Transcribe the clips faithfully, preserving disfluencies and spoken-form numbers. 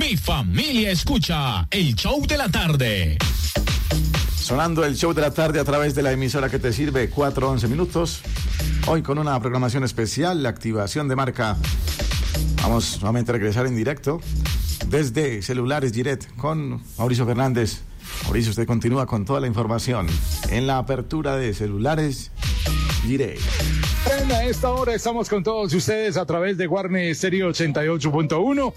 Mi familia escucha el show de la tarde. Sonando el show de la tarde a través de la emisora que te sirve, cuatro once minutos. Hoy con una programación especial, la activación de marca. Vamos nuevamente a regresar en directo desde Celulares Giret con Mauricio Fernández. Mauricio, usted continúa con toda la información en la apertura de Celulares Giret. A esta hora estamos con todos ustedes a través de Guarne Stereo ochenta y ocho punto uno,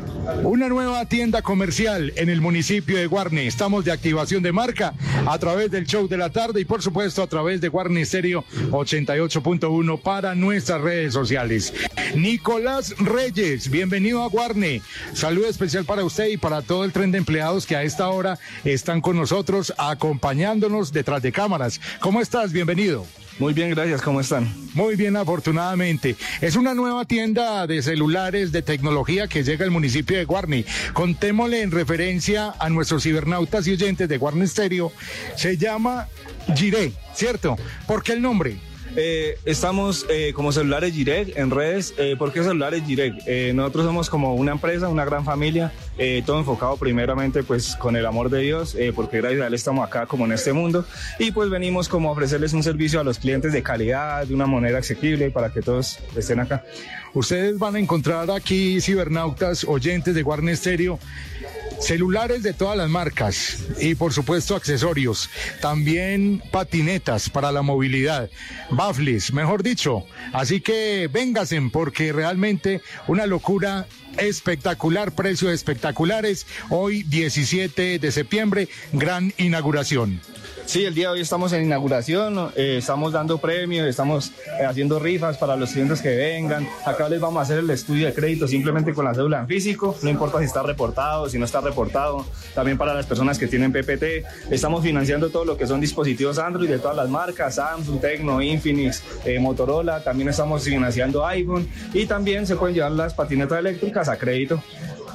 una nueva tienda comercial en el municipio de Guarne. Estamos de activación de marca a través del show de la tarde y por supuesto a través de Guarne Stereo ochenta y ocho punto uno para nuestras redes sociales. Nicolás Reyes, bienvenido a Guarne. Saludo especial para usted y para todo el tren de empleados que a esta hora están con nosotros acompañándonos detrás de cámaras. ¿Cómo estás? Bienvenido. Muy bien, gracias. ¿Cómo están? Muy bien, afortunadamente. Es una nueva tienda de celulares de tecnología que llega al municipio de Guarne. Contémosle en referencia a nuestros cibernautas y oyentes de Guarne Stereo. Se llama Giret, ¿cierto? ¿Por qué el nombre? Eh, estamos eh, como Celulares Giret en redes. Eh, ¿Por qué Celulares Giret? Eh, nosotros somos como una empresa, una gran familia, eh, todo enfocado primeramente pues con el amor de Dios, eh, porque gracias a Él estamos acá como en este mundo y pues venimos como a ofrecerles un servicio a los clientes de calidad, de una manera asequible para que todos estén acá. Ustedes van a encontrar aquí, cibernautas, oyentes de Guarne Stereo, celulares de todas las marcas y por supuesto accesorios, también patinetas para la movilidad, baffles, mejor dicho. Así que véngasen porque realmente una locura espectacular, precios espectaculares. Hoy diecisiete de septiembre, gran inauguración. Sí, el día de hoy estamos en inauguración, eh, estamos dando premios, estamos eh, haciendo rifas para los clientes que vengan. Acá les vamos a hacer el estudio de crédito simplemente con la cédula en físico, no importa si está reportado, si no está reportado. También para las personas que tienen P P T, estamos financiando todo lo que son dispositivos Android de todas las marcas, Samsung, Tecno, Infinix, eh, Motorola. También estamos financiando iPhone y también se pueden llevar las patinetas eléctricas a crédito.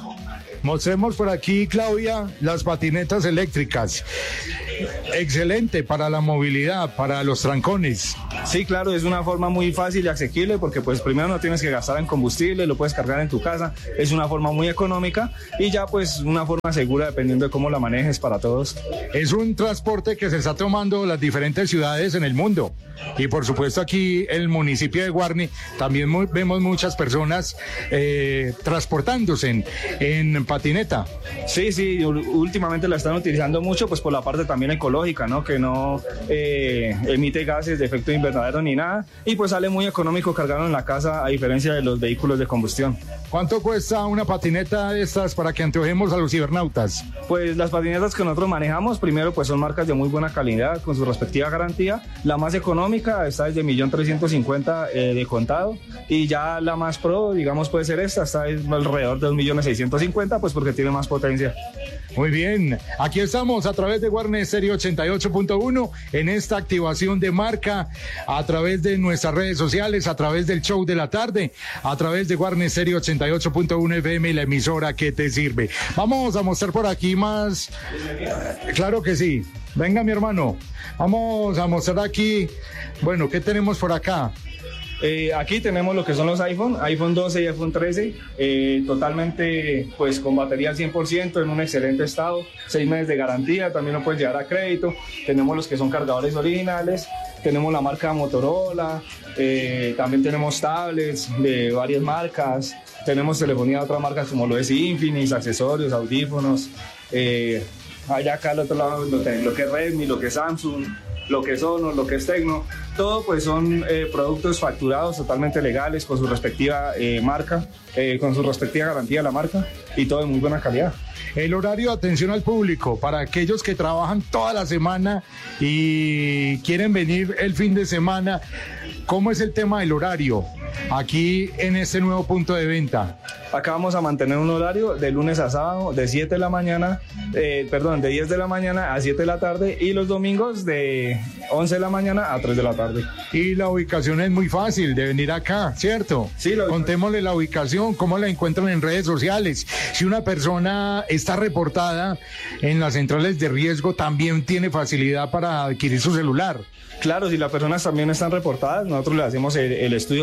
Mostremos por aquí, Claudia, las patinetas eléctricas. Excelente para la movilidad, para los trancones. Sí, claro, es una forma muy fácil y asequible porque pues primero no tienes que gastar en combustible, lo puedes cargar en tu casa, es una forma muy económica y ya pues una forma segura dependiendo de cómo la manejes para todos. Es un transporte que se está tomando las diferentes ciudades en el mundo y por supuesto aquí el municipio de Guarne también muy, vemos muchas personas eh, transportándose en, en patineta. Sí, sí, últimamente la están utilizando mucho pues por la parte también ecológica, ¿no? Que no eh, emite gases de efecto invernadero ni nada y pues sale muy económico cargarlo en la casa a diferencia de los vehículos de combustión. ¿Cuánto cuesta una patineta de estas para que antojemos a los cibernautas? Pues las patinetas que nosotros manejamos primero pues son marcas de muy buena calidad con su respectiva garantía. La más económica está desde un millón trescientos cincuenta mil eh, de contado y ya la más pro digamos puede ser esta, está alrededor de un millón seiscientos cincuenta mil pues porque tiene más potencia. Muy bien, aquí estamos a través de Guarne Stereo ochenta y ocho punto uno en esta activación de marca a través de nuestras redes sociales, a través del show de la tarde, a través de Guarne Stereo ochenta y ocho punto uno F M, la emisora que te sirve. Vamos a mostrar por aquí más, claro que sí, venga mi hermano, vamos a mostrar aquí, bueno, ¿qué tenemos por acá? Eh, aquí tenemos lo que son los iPhone, iPhone doce y iPhone trece, eh, totalmente pues con batería al cien por ciento, en un excelente estado, seis meses de garantía, también lo puedes llevar a crédito. Tenemos los que son cargadores originales, tenemos la marca Motorola, eh, también tenemos tablets de varias marcas, tenemos telefonía de otras marcas como lo es Infinix, accesorios, audífonos, eh, allá acá al otro lado lo, lo que es Redmi, lo que es Samsung, lo que es Honor, lo que es Tecno, todo pues son eh, productos facturados totalmente legales con su respectiva eh, marca, eh, con su respectiva garantía de la marca y todo de muy buena calidad. El horario de atención al público para aquellos que trabajan toda la semana y quieren venir el fin de semana, ¿cómo es el tema del horario aquí en este nuevo punto de venta? Acá vamos a mantener un horario de lunes a sábado de siete de la mañana, eh, perdón, de diez de la mañana a siete de la tarde y los domingos de once de la mañana a tres de la tarde. Y la ubicación es muy fácil de venir acá, ¿cierto? Sí. Lo... Contémosle la ubicación, cómo la encuentran en redes sociales. Si una persona está reportada en las centrales de riesgo, también tiene facilidad para adquirir su celular. Claro, si las personas también están reportadas, nosotros le hacemos el, el estudio crediticio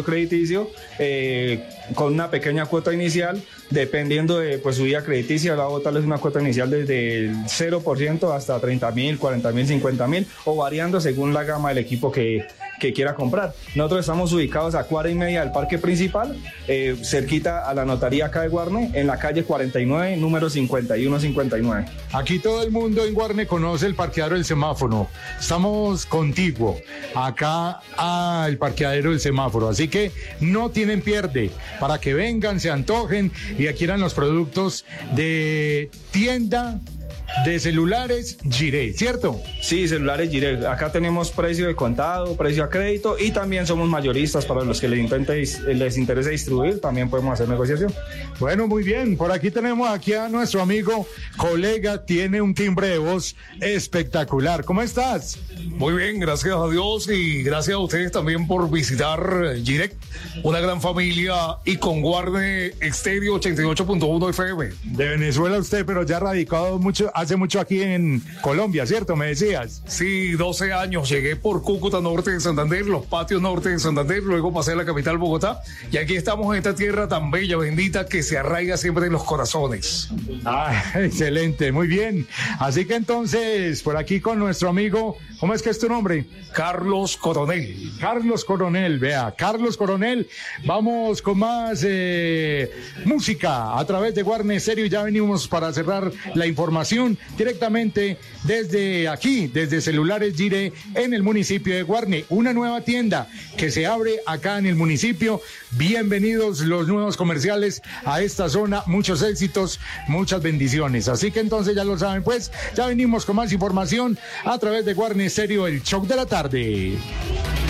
servicio eh, con una pequeña cuota inicial, dependiendo de pues, su vida crediticia. La botarles una cuota inicial desde el cero por ciento hasta treinta mil, cuarenta mil, cincuenta mil, o variando según la gama del equipo que, que quiera comprar. Nosotros estamos ubicados a cuadra y media del parque principal, eh, cerquita a la notaría acá de Guarne, en la calle cuarenta y nueve, número cincuenta y uno cincuenta y nueve. Aquí todo el mundo en Guarne conoce el parqueadero del semáforo. Estamos contiguo acá al parqueadero del semáforo, así que no tienen pierde para que vengan, se antojen y adquieran los productos de tienda de celulares Giré, ¿cierto? Sí, celulares Giré. Acá tenemos precio de contado, precio a crédito, y también somos mayoristas para los que les, intente, les interese distribuir, también podemos hacer negociación. Bueno, muy bien. Por aquí tenemos aquí a nuestro amigo, colega, tiene un timbre de voz espectacular. ¿Cómo estás? Muy bien, gracias a Dios y gracias a ustedes también por visitar Giré, una gran familia, y con Guarne Estéreo ochenta y ocho punto uno F M. De Venezuela usted, pero ya radicado mucho, hace mucho aquí en Colombia, ¿cierto? Me decías. Sí, doce años. Llegué por Cúcuta Norte de Santander, los patios norte de Santander, luego pasé a la capital Bogotá, y aquí estamos en esta tierra tan bella, bendita, que se arraiga siempre en los corazones. Ah, excelente, muy bien. Así que entonces, por aquí con nuestro amigo, ¿cómo es que es tu nombre? Carlos Coronel. Carlos Coronel, vea, Carlos Coronel. Vamos con más eh, música a través de Guarne Estéreo. Ya venimos para cerrar la información directamente desde aquí, desde Celulares Giré, en el municipio de Guarne. Una nueva tienda que se abre acá en el municipio. Bienvenidos los nuevos comerciales a esta zona. Muchos éxitos, muchas bendiciones. Así que entonces ya lo saben, pues ya venimos con más información a través de Guarne Estéreo, el show de la tarde.